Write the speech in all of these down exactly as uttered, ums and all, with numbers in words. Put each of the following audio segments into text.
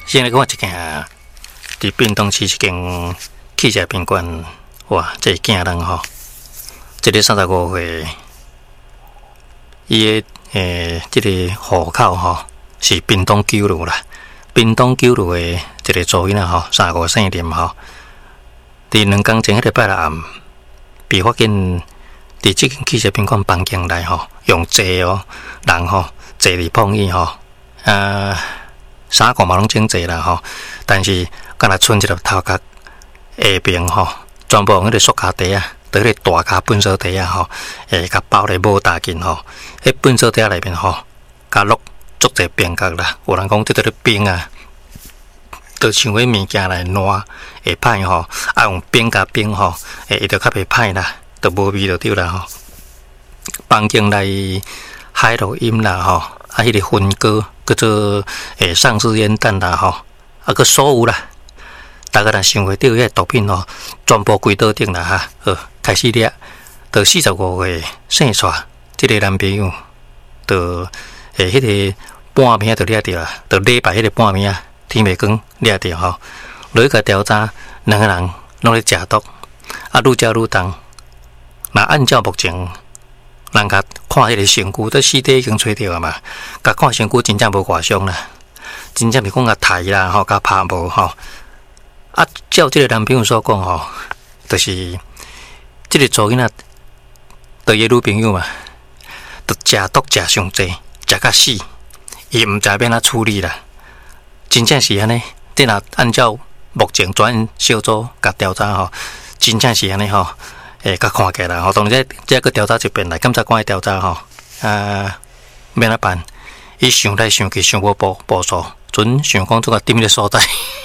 先来讲一件，伫屏东市一间汽车宾馆，哇，这惊人吼！这个三十五岁，伊的诶，这个户口吼是屏东九路啦，屏东九路的一个主因啊吼，三十五姓林吼，伫两天前迄个拜六暗，被发现伫这间汽车宾馆房间内吼，用坐哦，人吼坐伫碰椅吼，呃。衫裤嘛拢整齐啦吼，但是敢若剩一粒头壳下边吼，全部用迄个塑胶袋啊，伫迄个大卡粪扫袋啊吼，诶，甲包咧无大件吼，迄粪扫袋内面吼，甲落足侪边角啦。有人讲即个咧冰啊，就像迄物件来烂会歹吼，啊用冰甲冰吼，诶，伊就较袂歹啦，就无味就对啦吼。房间内海洛因啦吼。啊，迄、那个分割叫做诶丧尸烟弹啦吼，啊个所有啦，大家若想袂到迄个毒品吼，全部归倒顶啦哈，呃，开始掠，到四十五岁生出，即个男朋友，到诶迄个半暝就掠着啊，到礼拜迄个半暝啊，天未光掠着吼，落去甲调查，两个人拢咧食毒，啊愈食愈重，那按照目前。人甲看迄个身躯，这尸体已经吹掉了嘛？甲看身躯真正无外伤啦，真正是讲甲抬啦吼，甲拍无吼。啊，照这个男朋友所讲吼，就是这个做囡仔，对伊女朋友嘛，都食毒食上济，食甲死，伊毋知要怎处理啦。真正是安尼，你若按照目前专案小组甲调查吼，真正是安尼吼。诶，甲看起啦吼，当然这这个调查一遍来，检察官调查吼，啊，要哪办？伊想来想去想无步步数，准想讲这个点个所在，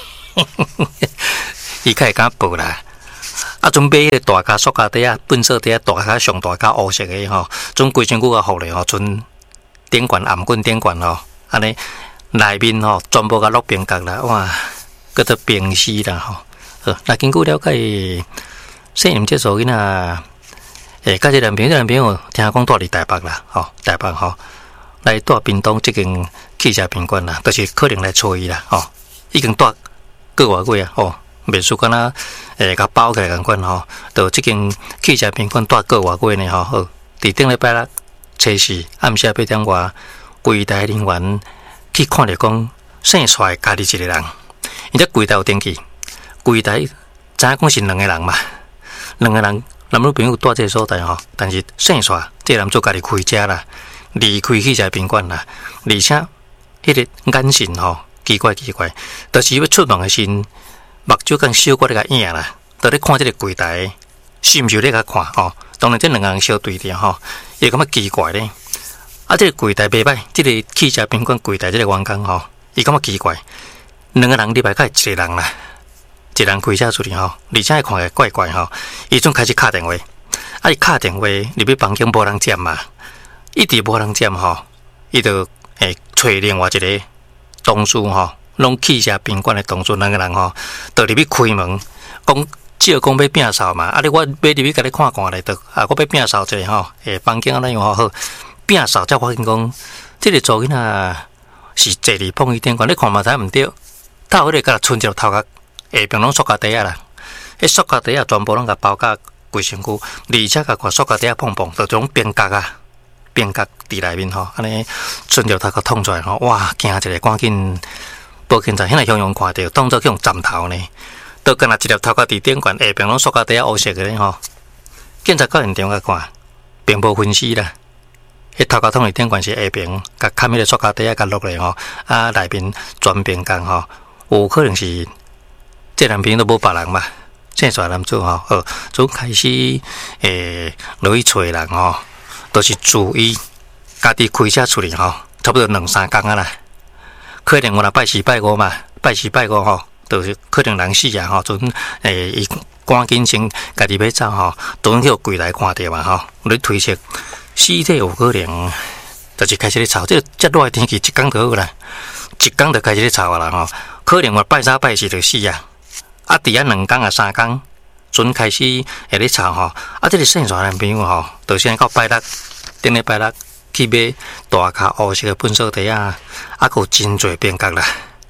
伊较会敢报啦。啊，准备迄个大卡塑胶袋啊，粪扫袋啊，大卡上大卡乌色的吼，准规身躯甲护咧吼，准电管暗棍电管吼，安尼内面吼全部甲落边角啦，哇，搁做冰死啦吼。好，那经过了解。姓林这所囡仔，诶，甲这男朋友，这男朋友听讲住伫台北啦，吼，台北吼，来住屏东这间汽车宾馆啦，就是可能来找伊啦，吼，已经住个外月啊，吼，袂输敢若诶，甲包起来共款吼，到这间汽车宾馆住个外月呢，吼，好，伫顶礼拜六初四暗时八点外，柜台人员去看着讲生出来家己一个人，而且柜台有登记，柜台知影讲是两个人嘛。两个人男女朋友住这个所在吼，但是生出这个男主家己开车啦，离开汽车宾馆啦，而且迄个眼神吼奇怪奇怪，就是要出门的时，目睭跟小骨咧甲影啦，在咧看这个柜台，是毋是咧甲看吼？当然这两个人相对着吼，伊感觉奇怪咧。啊，这个柜台袂歹，这个汽车宾馆柜台这个员工吼，伊感觉奇怪，两个人入来甲一个人啦。一人开车出去吼，而且看起来怪怪吼，伊阵开始敲电话，啊，伊敲电话入去房间无人接嘛，一直无人接吼，伊就诶找另外一个同事吼，拢汽车宾馆的同事两个人吼，就入去开门，讲照讲要摒扫嘛，啊，你我要入去甲你看看咧，就啊，我要摒扫者吼，诶，房间安怎样好好，摒扫才发现讲，这个做囡仔是坐伫碰椅顶管，你看嘛睇毋对，头迄个甲剩一头壳。下边拢塑胶袋啊啦，迄塑胶袋啊全部拢甲包甲规身躯，而且甲看塑胶袋碰碰，就种边角啊，边角伫内面吼，安尼顺着头壳捅出来吼，哇，惊一个，赶紧报警站，现在向阳看到，当作去用斩头呢，都干那一粒头壳伫顶管，下边拢塑胶袋乌色个咧吼，检察到现场甲看，并无分析啦，迄头壳捅伫顶管是下边，甲砍迄个塑胶袋啊，甲落来吼，啊内面全边角吼，有可能是。这男朋友都无别人嘛，生出来男主吼，呃，从开始诶落去找人吼，都是注意家己开车出去吼，差不多两三工啊啦。可能我若拜四拜五嘛，拜四拜五吼，就是可能人死啊吼，阵诶伊赶紧先家己要走吼，当去柜台看着嘛吼，你推测死体有可能，就是开始咧吵，这这热的天气一工就好啦，一工就开始咧吵啊啦吼，可能我拜三拜四就死啊。啊，伫啊两工啊三工，准开始会咧吵吼。啊，这个生出来男朋友吼，到现在到拜六，顶礼拜六去买大卡乌色的粪扫袋啊，啊，有真侪边角啦，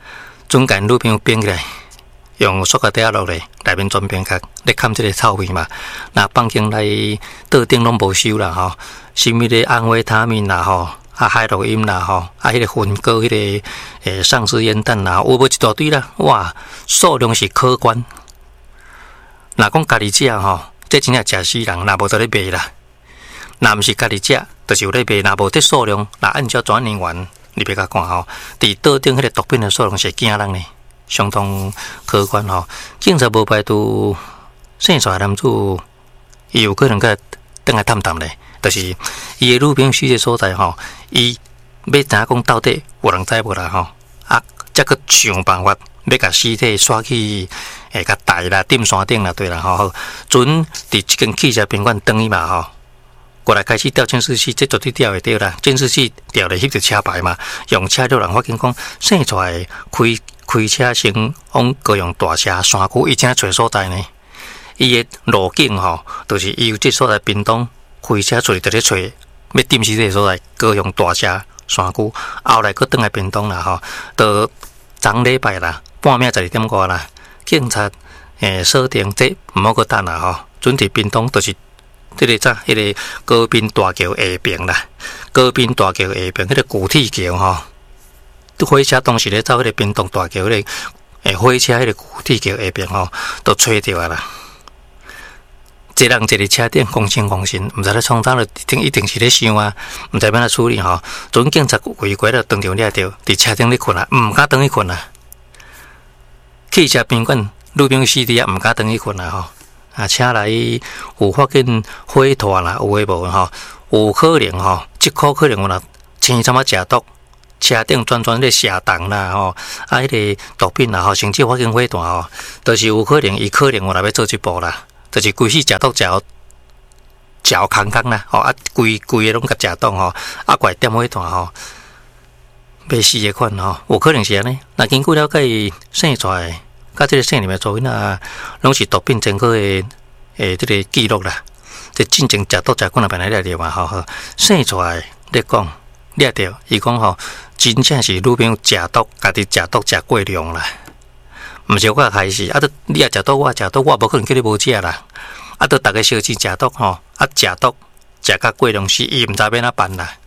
准甲女朋友编起来，用塑胶袋落来，内面装冰壳，咧砍即个臭味嘛。那放进来桌顶拢无收啦吼，什么咧安慰他命啦吼，啊海洛因啦吼，啊迄个粉果，迄个诶丧尸烟弹啦，有无一大堆啦，哇，数量是可观。若讲家己食吼，这真正食死人，若无得咧卖啦。若毋是家己食，就是有咧卖，若无这数量，若按照专业员，你别甲看吼，伫桌顶迄个毒品的数量是惊人呢，相当可观吼。警察无排除生出来男子，伊有可能甲等来探探咧，就是伊的女朋友死的所在吼，伊要知影讲到底有人知无啦吼，啊，则去想办法要甲尸体刷去。诶，甲大啦，顶山顶啦，对啦，吼，准伫即间汽车宾馆等伊嘛，吼，过来开始调监视器，这绝对调会到啦。监视器调咧，翕着车牌嘛，用车了人发现讲生出来开开车先往高雄大车山区，伊正找所在呢。伊的路径吼，就是伊有这所在屏东开车出去，就咧找要定死这所在高雄大车山区，后来佫转来屏东啦，吼，到昨礼拜啦，半暝十二点外啦。警察诶锁定这毋好阁等啦吼，准伫屏东就是即个啥，迄个高滨大桥下边啦，高滨大桥下边迄个古铁桥吼，火车当时咧走迄个屏东大桥迄个诶火车迄个古铁桥下边吼，都吹着啊啦。一人一个车顶公心公心，毋知咧创啥了，一定一定是咧想啊，毋知要哪处理吼。准警察违规了，当场掠着，伫车顶咧困啊，毋敢转去困啊。汽车宾馆女朋友死伫啊，毋敢转去困啊吼！啊，请来有发现火炭啦，有诶无吼？有可能吼，即可可能有啦，青什么食毒，车顶转转咧下档啦吼，啊，迄个毒品啦吼，甚至发现火炭吼，都是有可能，伊可能有来要做一步啦，就是规世食毒食食空空啦，吼啊，规规个拢甲食毒吼，啊，怪点火炭吼。袂死诶款吼，有可能是安尼。那根据了解，生出来，甲即个省里面做囡仔，拢是毒品前科诶诶，即个记录啦。即进前食毒食惯了，本来掠着嘛，吼吼。生出来咧讲掠着，伊讲吼，真正是女朋友食毒，家己食毒食过量啦。毋是我开始，啊，都你也食毒，我食毒，我无可能叫你无食啦。啊，都逐个小钱食毒吼，啊，食毒食甲过量是伊毋知要哪办啦。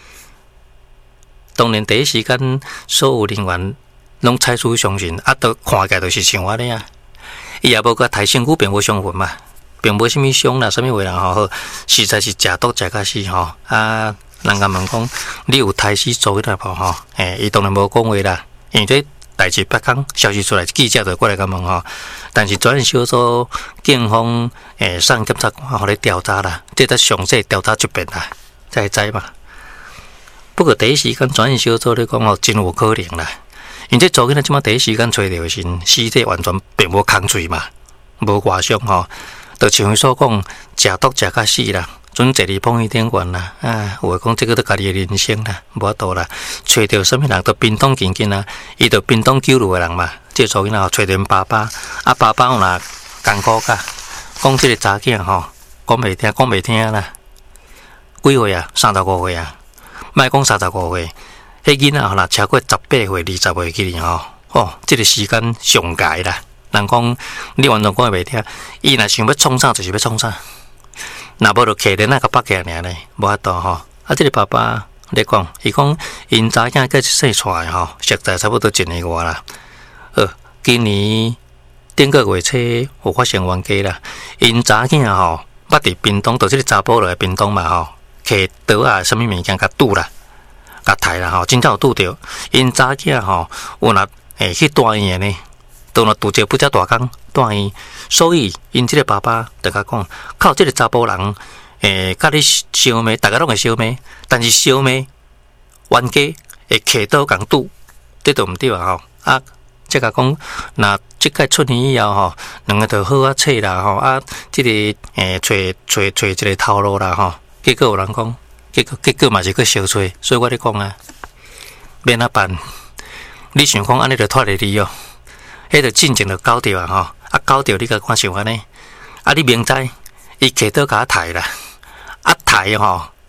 当然，第一时间所有人员拢采取相信，啊，都看起来就是像安尼啊。伊也无甲抬身躯，并无伤痕嘛，并无啥物伤啦，啥物话啦吼，实在是食毒食甲死吼。啊，人家问讲，你有胎死做迄无吼？诶，伊当然无讲话啦，因为这代志别讲消息出来，记者就过来甲问吼。但是专案小组警方诶上检察官互咧调查啦，这得详细调查一遍啦，才会知嘛。不过第一时间专案小组咧讲吼，真有可能啦。因这做囡仔即马第一时间找到的是尸体完全并无空碎嘛，无外伤吼，就像伊所讲，食毒食甲死啦，准坐伫碰伊顶悬啦，啊，有诶讲这个都家己诶人生啦，无法度啦，找到什么人？到屏东近近啊，伊到屏东九路诶人嘛，这做囡仔找到爸爸，啊爸爸有若艰苦甲，讲这个查囝吼，讲袂听，讲袂听啦，几岁啊？三十五岁啊。莫讲三十五岁，迄囡仔吼，若超过十八岁、二十岁去哩吼，哦，即、这个时间上界啦。人讲你完全讲袂听，伊若想要创啥就是要创啥，若无就客人那个北起尔呢，无法度吼。啊，即、这个爸爸咧讲，伊讲因查囝计生出来吼，实在差不多一年外啦。呃，今年顶个月初有发生冤家啦，因查囝吼，捌伫屏东，到即个查甫落来屏东嘛吼。摕刀啊，什么物件甲拄啦，甲刣啦吼，真正有拄着。因查囝吼，有若诶去大院呢，都若拄着不只大工大院，所以因即个爸爸就甲讲，靠即个查甫人诶，甲你相骂，大家拢会相骂，但是相骂冤家会摕刀共拄，这都毋对啊吼。啊，即个讲，若即届出年以后吼，两个就好啊找啦吼，啊，即、这个诶找找找一个头路啦吼。结果有人讲，结果结果嘛是去小吹，所以我咧讲啊，免哪办？你想讲安尼就脱离你哦，迄个进前就搞掉啊吼，啊搞掉你甲看想安尼，啊你明知伊摕刀甲刣啦，啊刣吼，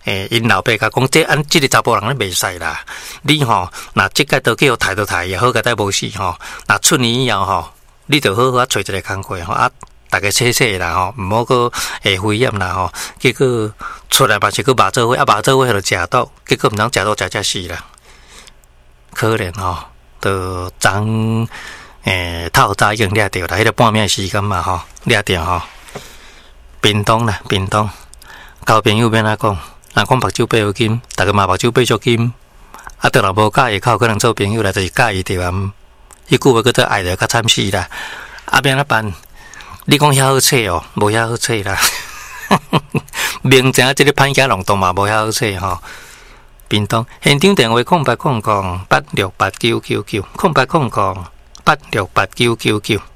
诶，因老爸甲讲，这按这个查甫人咧袂使啦。你吼，若即个都叫抬都抬也好，个代无事吼。若出年以后吼，你就好好啊找一个工课吼啊，大家切切啦吼，毋好个会危险啦吼。结果出来嘛是个肉做伙，啊肉做伙就食到，结果毋通食到食食死啦。可怜吼，都昨诶透早已经掠着啦，迄个半暝时间嘛吼，掠着吼。屏东啦，屏东，交朋友免哪讲，人讲目睭爬有金，逐个嘛目睭爬足金，啊，倒若无介意，靠可能做朋友啦，就是介意着啊。迄句话叫做爱着较惨死啦，啊，免哪办？你讲遐好找哦，无遐好找啦。明知影即个歹囝弄动嘛，无遐好找吼。屏东现场电话空八空空八六八九九九空八空空八六八九九九。